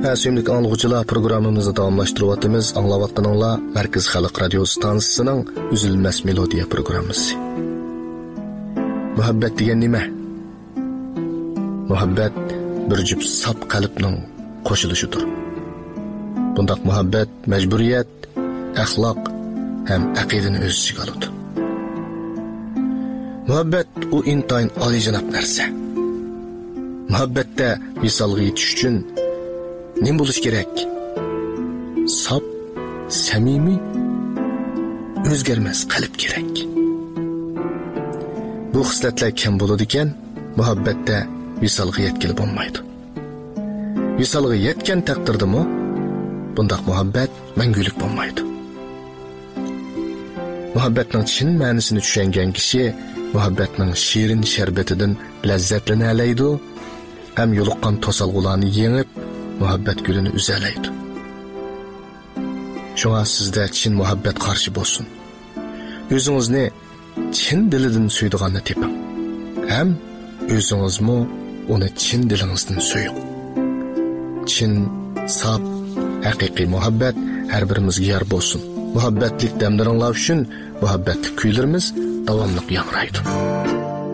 Süymlik anlıqçılar programımızı davamlaştırıvatımız anlavatqanınla Merkez Xalq Radio Stansiyasının Üzülməz Melodiya programımızı. Muhabbet degen nima? Muhabbet bir jup sap qalbning qo'shilishidir. Bundaq muhabbet majburiyat, axloq ham aqidani o'z ichiga oladi. Muhabbet u intayin oliyjanob narsa. Muhabbatda visolga yetish uchun nima bo'lish kerak? Sap, samimiy, o'zgarmas qalb kerak. Bu xislatlar kam bo'ladi ekan, muhabbatda visolga yetkili bo'lmaydi. Visolga yetgan taqdirdami, bundaq muhabbat mangulik bo'lmaydi. Muhabbatning chin ma'nosini tushungan kishi muhabbatning shirin sharbatidan lazzatlana oladi, ham yo'liqqan to'salg'ularni yengib, muhabbat gulini uzalaydi. Shunga sizda chin muhabbat qarshi bo'lsin. O'zingizni chin dilidan suydiganni teping. Ham o'zingizmi uni chin dilingizdan suying. Chin, saf, haqiqiy muhabbat har birimizga yor bo'lsin. Muhabbatlik damlaringlar uchun muhabbatli kuylarimiz davomli yangraydi.